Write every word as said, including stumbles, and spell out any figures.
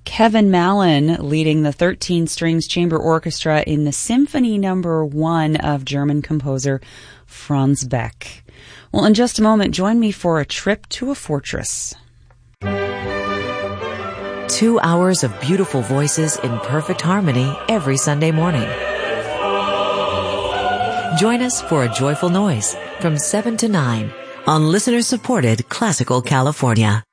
Kevin Mallon leading the thirteen strings chamber orchestra in the Symphony Number One of German composer Franz Beck. Well, in just a moment, join me for a trip to a fortress. Two hours of beautiful voices in perfect harmony every Sunday morning. Join us for A Joyful Noise from seven to nine on listener-supported Classical California.